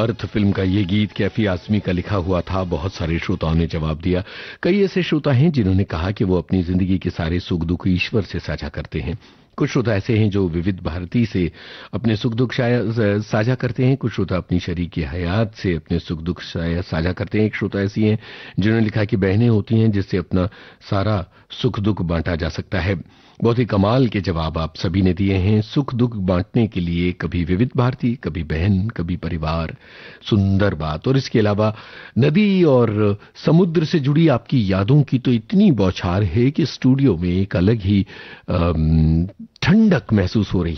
अर्थ film का ये गीत कैफी आजमी का लिखा हुआ था। बहुत सारे श्रोताओं ने जवाब दिया। कई ऐसे श्रोता हैं जिन्होंने कहा कि वो अपनी जिंदगी के सारे सुख दुख ईश्वर से साझा करते हैं। कुछ श्रोता ऐसे हैं जो विविध भारती से अपने सुख दुख साझा करते हैं। कुछ श्रोता अपनी शरीकी हयात से अपने सुख दुख साझा करते हैं। एक श्रोता ऐसी हैं जिन्होंने लिखा कि बहनें होती हैं जिससे अपना सारा सुख दुख बांटा जा सकता है। बहुत ही कमाल के जवाब आप सभी ने दिए हैं। सुख दुख बांटने के लिए कभी विविध भारती, कभी बहन, कभी परिवार। सुंदर बात। और इसके अलावा नदी और समुद्र से जुड़ी आपकी यादों की तो इतनी बौछार है कि स्टूडियो में एक अलग ही ठंडक महसूस हो रही